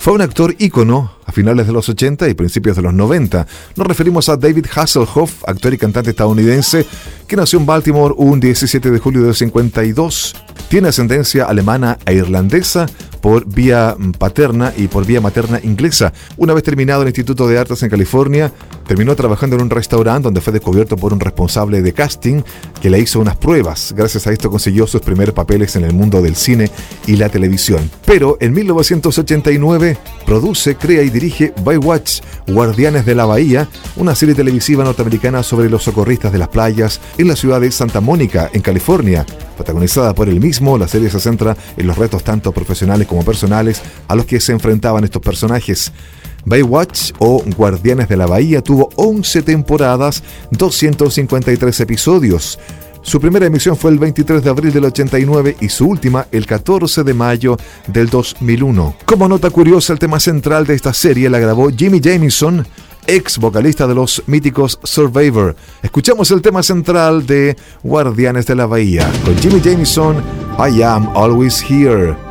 Fue un actor ícono a finales de los 80 y principios de los 90. Nos referimos a David Hasselhoff, actor y cantante estadounidense que nació en Baltimore un 17 de julio del 52. Tiene ascendencia alemana e irlandesa por vía paterna y por vía materna inglesa. Una vez terminado el Instituto de Artes en California, terminó trabajando en un restaurante donde fue descubierto por un responsable de casting que le hizo unas pruebas. Gracias a esto consiguió sus primeros papeles en el mundo del cine y la televisión. Pero en 1989 produce, crea y dirige Baywatch, Guardianes de la Bahía, una serie televisiva norteamericana sobre los socorristas de las playas en la ciudad de Santa Mónica, en California. Protagonizada por él mismo, la serie se centra en los retos tanto profesionales como personales a los que se enfrentaban estos personajes. Baywatch o Guardianes de la Bahía tuvo 11 temporadas, 253 episodios. Su primera emisión fue el 23 de abril del 89 y su última el 14 de mayo del 2001. Como nota curiosa, el tema central de esta serie la grabó Jimmy Jamison, ex vocalista de los míticos Survivor. Escuchamos el tema central de Guardianes de la Bahía con Jimmy Jamison, I Am Always Here.